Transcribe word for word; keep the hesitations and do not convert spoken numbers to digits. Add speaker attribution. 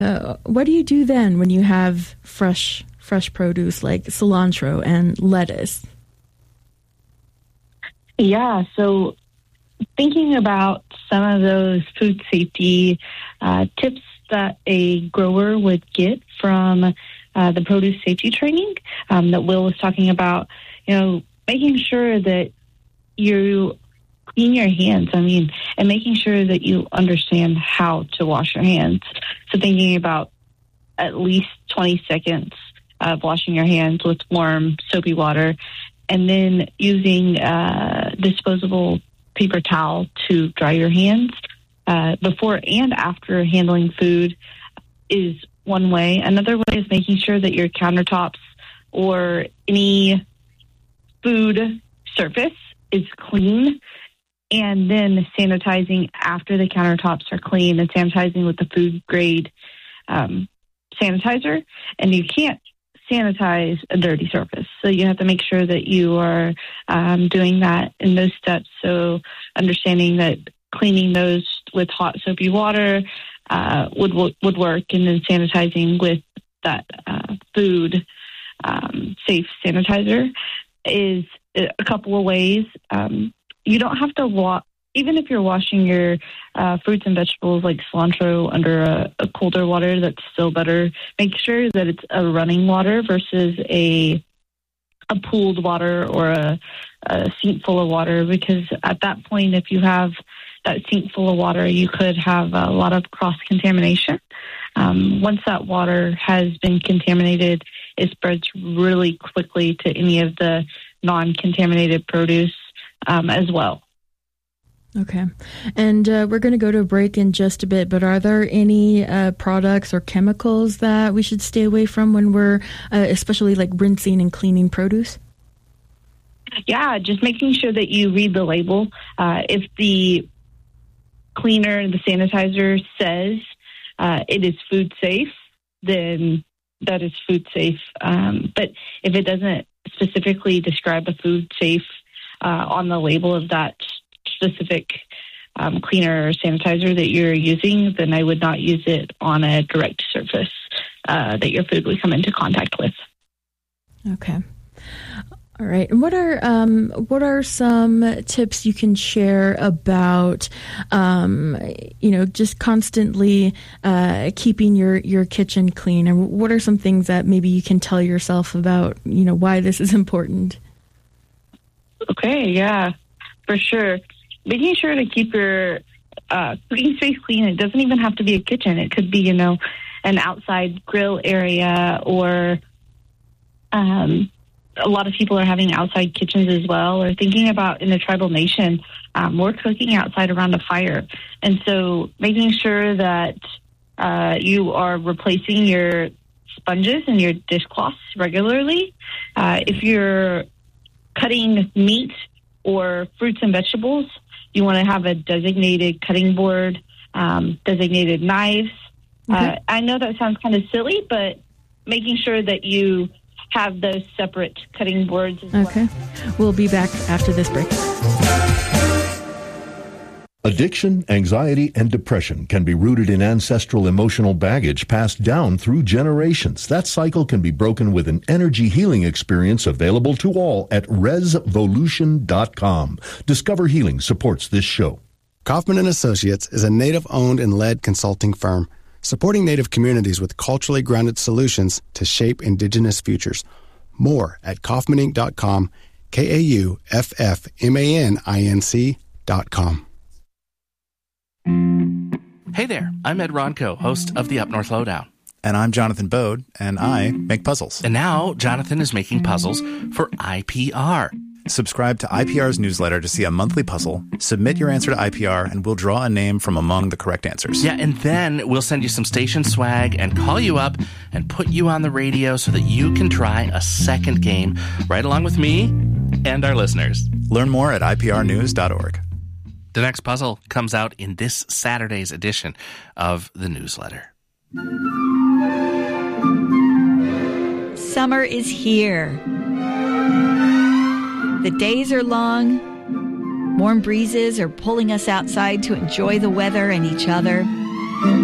Speaker 1: Uh, what do you do then when you have fresh fresh produce like cilantro and lettuce?
Speaker 2: Yeah, so thinking about some of those food safety uh, tips that a grower would get from uh, the produce safety training um, that Will was talking about, you know, making sure that you clean your hands, I mean, and making sure that you understand how to wash your hands. So thinking about at least twenty seconds of washing your hands with warm, soapy water, and then using uh, disposable paper towel to dry your hands uh, before and after handling food is one way. Another way is making sure that your countertops or any food surface is clean, and then sanitizing after the countertops are clean and sanitizing with the food grade um, sanitizer. And you can't sanitize a dirty surface. So you have to make sure that you are um, doing that in those steps. So understanding that cleaning those with hot soapy water uh, would would work, and then sanitizing with that uh, food um, safe sanitizer is a couple of ways. Um, you don't have to wash, even if you're washing your uh, fruits and vegetables like cilantro under a, a colder water, that's still better. Make sure that it's a running water versus a a pooled water or a, a sink full of water, because at that point, if you have that sink full of water, you could have a lot of cross-contamination. Um, once that water has been contaminated, it spreads really quickly to any of the non-contaminated produce um, as well.
Speaker 1: Okay. And uh, we're going to go to a break in just a bit, but are there any uh, products or chemicals that we should stay away from when we're, uh, especially like rinsing and cleaning produce?
Speaker 2: Yeah, just making sure that you read the label. Uh, if the cleaner, the sanitizer says uh, it is food safe, then that is food safe. Um, but if it doesn't specifically describe a food safe uh, on the label of that specific um, cleaner or sanitizer that you're using, then I would not use it on a direct surface uh, that your food would come into contact with.
Speaker 1: Okay. All right. And what are um, what are some tips you can share about, um, you know, just constantly uh, keeping your, your kitchen clean? And what are some things that maybe you can tell yourself about, you know, why this is important?
Speaker 2: Okay. Yeah, for sure. Making sure to keep your uh, cooking space clean. It doesn't even have to be a kitchen. It could be, you know, an outside grill area, or um, a lot of people are having outside kitchens as well, or thinking about in the tribal nation, um, we're cooking outside around a fire. And so making sure that uh, you are replacing your sponges and your dishcloths regularly. Uh, if you're cutting meat or fruits and vegetables, you want to have a designated cutting board, um, designated knives. Okay. Uh, I know that sounds kind of silly, but making sure that you have those separate cutting boards as
Speaker 1: okay. well. We'll be back after this break.
Speaker 3: Addiction, anxiety, and depression can be rooted in ancestral emotional baggage passed down through generations. That cycle can be broken with an energy healing experience available to all at resvolution dot com. Discover Healing supports this show.
Speaker 4: Kaufman and Associates is a Native-owned and led consulting firm supporting Native communities with culturally grounded solutions to shape Indigenous futures. More at kaufman inc dot com, K A U F F M A N I N C dot com.
Speaker 5: Hey there, I'm Ed Ronco, host of the Up North Lowdown.
Speaker 6: And I'm Jonathan Bode, and I make puzzles.
Speaker 5: And now Jonathan is making puzzles for I P R.
Speaker 6: Subscribe to I P R's newsletter to see a monthly puzzle, submit your answer to I P R, and we'll draw a name from among the correct answers.
Speaker 5: Yeah, and then we'll send you some station swag and call you up and put you on the radio so that you can try a second game right along with me and our listeners.
Speaker 6: Learn more at I P R news dot org.
Speaker 5: The next puzzle comes out in this Saturday's edition of the newsletter.
Speaker 7: Summer is here. The days are long. Warm breezes are pulling us outside to enjoy the weather and each other.